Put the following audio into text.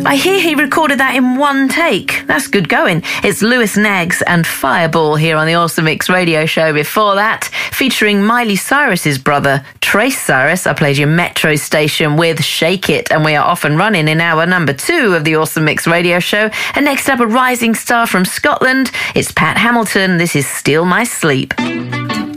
I hear he recorded that in one take. That's good going. It's Lewis Neggs and Fireball here on the Awesome Mix radio show. Before that, featuring Miley Cyrus's brother, Trace Cyrus, I played you Metro Station with Shake It, and we are off and running in hour number 2 of the Awesome Mix radio show. And next up, a rising star from Scotland. It's Pat Hamilton. This is Steal My Sleep.